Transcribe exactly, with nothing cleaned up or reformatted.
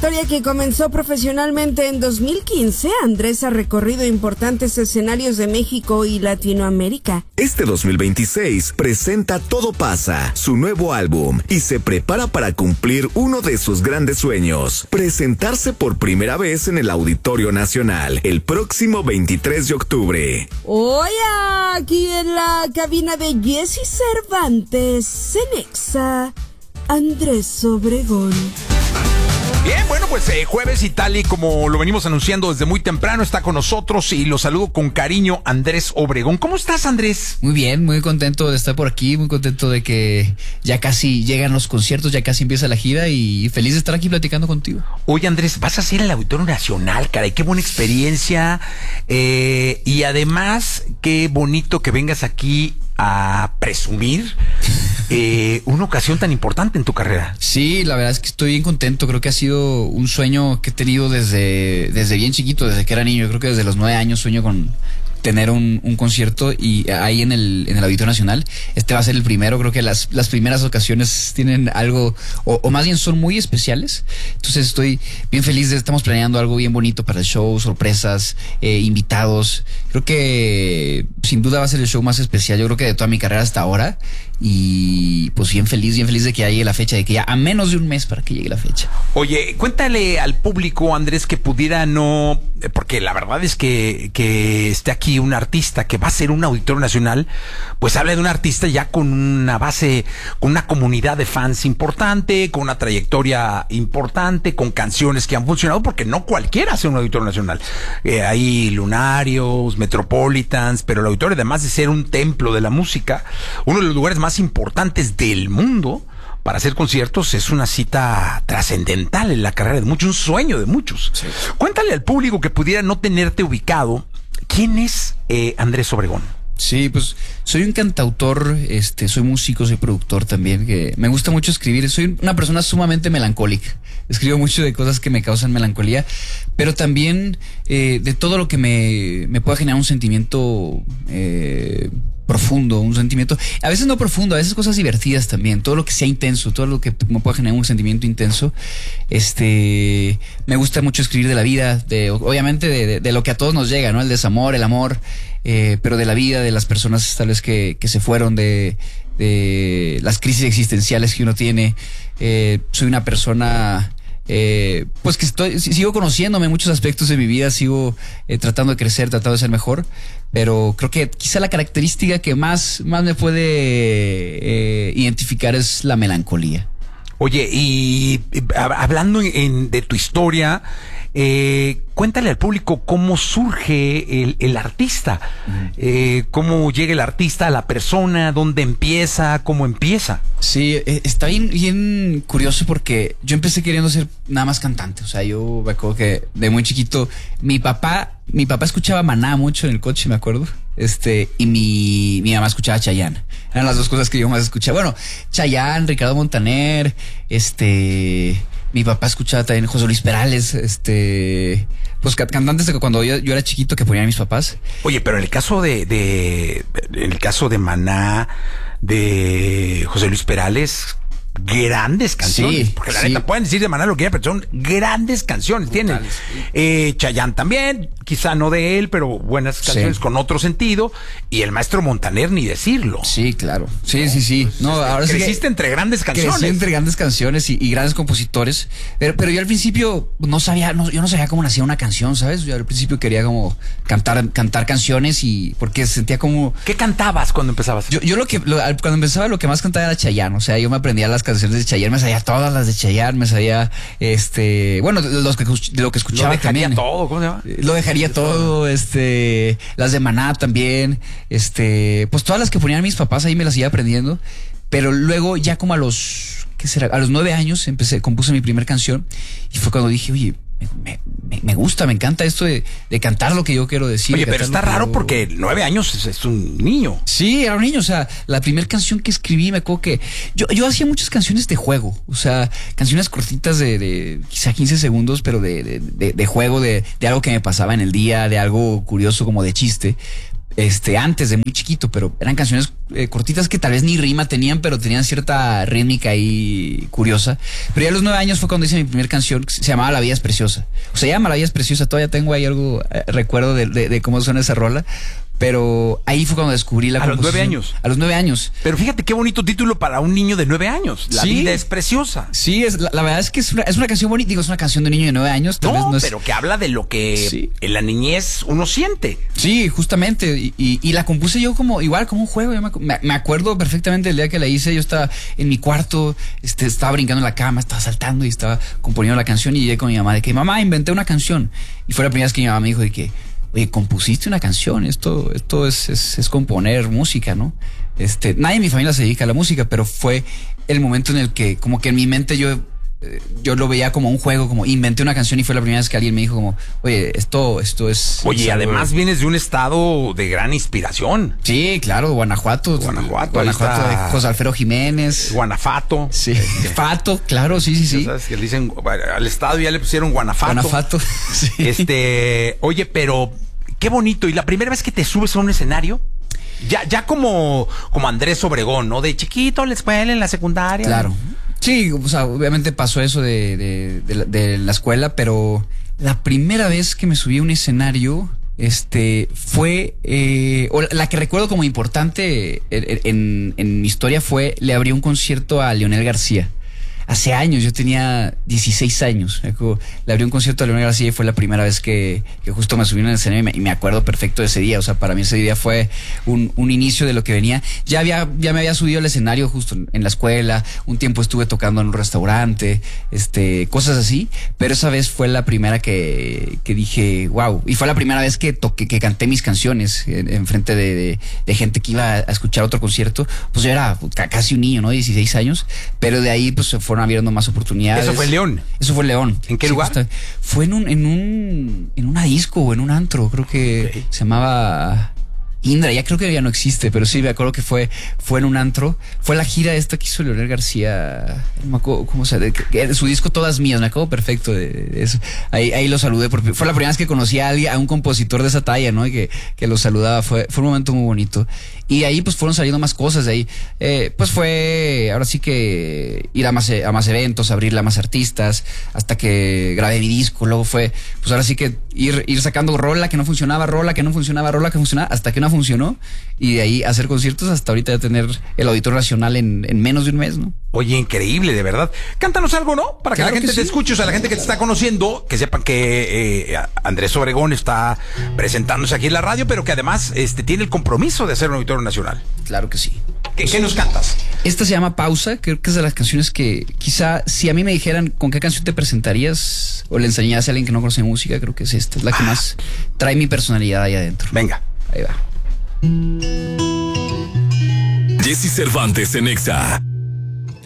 trayectoria que comenzó profesionalmente en dos mil quince, Andrés ha recorrido importantes escenarios de México y Latinoamérica. Este dos mil veintiséis presenta Todo Pasa, su nuevo álbum, y se prepara para cumplir uno de sus grandes sueños, presentarse por primera vez en el Auditorio Nacional el próximo veintitrés de octubre. Hoy aquí en la cabina de Jessy Cervantes, en Exa, Andrés Obregón. Bien, bueno, pues eh, jueves y tal y como lo venimos anunciando desde muy temprano, está con nosotros y lo saludo con cariño, Andrés Obregón. ¿Cómo estás, Andrés? Muy bien, muy contento de estar por aquí, muy contento de que ya casi llegan los conciertos, ya casi empieza la gira y feliz de estar aquí platicando contigo. Oye, Andrés, vas a ser el Auditorio Nacional, caray, qué buena experiencia eh, y además qué bonito que vengas aquí a presumir eh, una ocasión tan importante en tu carrera. Sí, la verdad es que estoy bien contento. Creo que ha sido un sueño que he tenido desde, desde bien chiquito, desde que era niño. Yo creo que desde los nueve años sueño con tener un, un concierto y ahí en el, en el Auditorio Nacional. Este va a ser el primero. Creo que las, las primeras ocasiones tienen algo, o, o más bien son muy especiales. Entonces estoy bien feliz de, estamos planeando algo bien bonito para el show, sorpresas, eh, invitados. Creo que sin duda va a ser el show más especial, yo creo que de toda mi carrera hasta ahora. Y pues bien feliz, bien feliz de que ya llegue la fecha, de que ya a menos de un mes para que llegue la fecha. Oye, cuéntale al público, Andrés, que pudiera no, porque la verdad es que, que esté aquí un artista que va a ser un Auditorio Nacional, pues habla de un artista ya con una base, con una comunidad de fans importante, con una trayectoria importante, con canciones que han funcionado, porque no cualquiera hace un Auditorio Nacional. Eh, hay Lunarios, Metropolitans, pero el auditorio, además de ser un templo de la música, uno de los lugares más importantes del mundo para hacer conciertos, es una cita trascendental en la carrera de muchos, un sueño de muchos. Sí. Cuéntale al público que pudiera no tenerte ubicado, ¿quién es eh, Andrés Obregón? Sí, pues soy un cantautor, este, soy músico, soy productor también, que me gusta mucho escribir. Soy una persona sumamente melancólica. Escribo mucho de cosas que me causan melancolía, pero también eh, de todo lo que me, me pueda generar un sentimiento eh, profundo, un sentimiento, a veces no profundo, a veces cosas divertidas también, todo lo que sea intenso, todo lo que me pueda generar un sentimiento intenso. Este, me gusta mucho escribir de la vida, de, obviamente de, de, de lo que a todos nos llega, ¿no? El desamor, el amor, eh, pero de la vida, de las personas tal vez que, que se fueron, de, de las crisis existenciales que uno tiene. Eh, soy una persona Eh, pues que estoy, sigo conociéndome en muchos aspectos de mi vida, sigo eh, tratando de crecer, tratando de ser mejor, pero creo que quizá la característica que más, más me puede eh, identificar es la melancolía. Oye, y, y hablando en, de tu historia, eh, cuéntale al público cómo surge el, el artista, uh-huh. eh, cómo llega el artista a la persona, dónde empieza, cómo empieza. Sí, eh, está bien, bien curioso porque yo empecé queriendo ser nada más cantante. O sea, yo me acuerdo que de muy chiquito, mi papá, mi papá escuchaba Maná mucho en el coche, me acuerdo. Este, y mi, mi mamá escuchaba Chayanne. Eran las dos cosas que yo más escuchaba. Bueno, Chayanne, Ricardo Montaner, este, mi papá escuchaba también José Luis Perales, este, pues cantantes de cuando yo, yo era chiquito que ponían mis papás. Oye, pero en el caso de, de, en el caso de Maná, de José Luis Perales, grandes canciones, sí, porque la sí. neta pueden decir de Maná lo que quieran, pero son grandes canciones. Tienen eh, Chayanne también, quizá no de él, pero buenas canciones sí. con otro sentido, y el maestro Montaner ni decirlo. Sí, claro, sí, sí, sí. Pues, no, ahora creciste sí entre grandes canciones. Crecí entre grandes canciones y, y grandes compositores, pero, pero yo al principio no sabía, no, yo no sabía cómo nacía una canción, ¿sabes? Yo al principio quería como cantar, cantar canciones y porque sentía como... ¿Qué cantabas cuando empezabas? Yo, yo lo que, lo, cuando empezaba lo que más cantaba era Chayanne, o sea, yo me aprendía las canciones de Chayanne, me sabía todas las de Chayanne, me sabía, este, bueno, los que, de lo que escuchaba lo dejaría también. todo, ¿cómo se llama? Lo dejaría todo, este, las de Maná también, este, pues todas las que ponían mis papás ahí me las iba aprendiendo, pero luego ya como a los, ¿qué será? A los nueve años empecé, compuse mi primer canción y fue cuando dije, oye, Me, me, me gusta, me encanta esto de, de cantar lo que yo quiero decir. Oye, pero está raro yo... porque nueve años es, es un niño. Sí, era un niño, o sea, la primera canción que escribí, me acuerdo que yo, yo hacía muchas canciones de juego, o sea, canciones cortitas de, de quizá quince segundos, pero de, de, de, de juego, de, de algo que me pasaba en el día, de algo curioso como de chiste. este, antes de muy chiquito, pero eran canciones eh, cortitas que tal vez ni rima tenían, pero tenían cierta rítmica ahí curiosa. Pero ya a los nueve años fue cuando hice mi primera canción, que se llamaba La Vida es Preciosa. O se llama La Vida es Preciosa, todavía tengo ahí algo, eh, recuerdo de, de, de cómo suena esa rola. Pero ahí fue cuando descubrí la composición. A los nueve años. A los nueve años. Pero fíjate qué bonito título para un niño de nueve años. La Sí. vida es preciosa. Sí, es, la, la verdad es que es una, es una canción bonita. Digo, es una canción de un niño de nueve años. Tal vez No, no es... pero que habla de lo que Sí. en la niñez uno siente. Sí, justamente. Y, y, y la compuse yo como, igual, como un juego. Yo me, me, me acuerdo perfectamente del día que la hice. Yo estaba en mi cuarto, este, estaba brincando en la cama, estaba saltando y estaba componiendo la canción. Y llegué con mi mamá de que, mamá, inventé una canción. Y fue la primera vez que mi mamá me dijo de que, oye, compusiste una canción, esto, esto es, es, es componer música, ¿no? Este, nadie en mi familia se dedica a la música, pero fue el momento en el que, como que en mi mente yo, eh, yo lo veía como un juego, como inventé una canción y fue la primera vez que alguien me dijo como, oye, esto, esto es... Oye, es algo- además vienes de un estado de gran inspiración. Sí, claro, Guanajuato. Guanajuato, Guanajuato ahí está. de José Alfredo Jiménez. Guanafato. Sí, Fato, claro, sí, sí, sí. Ya sabes que le dicen, al estado ya le pusieron Guanafato. Guanajuato, sí. Este, oye, pero qué bonito. ¿Y la primera vez que te subes a un escenario? Ya, ya como, como Andrés Obregón, ¿no? De chiquito, en la escuela, en la secundaria. Claro. Sí, o sea, obviamente pasó eso de, de, de la, de la escuela, pero la primera vez que me subí a un escenario, este, fue, eh, o la que recuerdo como importante en, en, en mi historia fue, le abrí un concierto a Leonel García. Hace años, yo tenía dieciséis años. Le abrí un concierto a Leonel García y fue la primera vez que, que justo me subí en el escenario y me, y me acuerdo perfecto de ese día. O sea, para mí ese día fue un, un inicio de lo que venía. Ya había, ya me había subido al escenario justo en la escuela. Un tiempo estuve tocando en un restaurante, este, cosas así. Pero esa vez fue la primera que, que dije, wow. Y fue la primera vez que toqué, que canté mis canciones en, en frente de, de, de gente que iba a escuchar otro concierto. Pues yo era casi un niño, ¿no? dieciséis años. Pero de ahí, pues se fue fueron abriendo más oportunidades. ¿Eso fue en León? Eso fue en León. ¿En qué Sí, lugar? justo. Fue en un, en un, en una disco o en un antro, creo que Okay. se llamaba Indra, ya creo que ya no existe, pero sí me acuerdo que fue, fue en un antro. Fue la gira esta que hizo Leonel García, no me acuerdo cómo se, de, de, su disco Todas Mías, me acuerdo perfecto de, de eso. Ahí, ahí lo saludé, porque fue la primera vez que conocí a alguien, a un compositor de esa talla, ¿no? Y que, que lo saludaba, fue, fue un momento muy bonito. Y ahí pues fueron saliendo más cosas de ahí. Eh, pues fue, ahora sí que ir a más, a más eventos, abrirle a más artistas, hasta que grabé mi disco. Luego fue, pues ahora sí que ir, ir sacando rola que no funcionaba, rola que no funcionaba, rola que funcionaba, hasta que una funcionó. Y de ahí hacer conciertos hasta ahorita ya tener el Auditorio Nacional en, en menos de un mes, ¿no? Oye, increíble, de verdad. Cántanos algo, ¿no? Para que Claro la gente que te sí. escuche, o sea, la gente que te está conociendo, que sepan que eh, Andrés Obregón está presentándose aquí en la radio, pero que además este, tiene el compromiso de hacer un auditorio nacional. Claro que sí. ¿Qué, qué nos cantas? Esta se llama Pausa, creo que es de las canciones que quizá si a mí me dijeran con qué canción te presentarías o le enseñaras a alguien que no conoce música, creo que es esta, es la que más trae mi personalidad ahí adentro. Venga. Ahí va. Jesse Cervantes en Exa.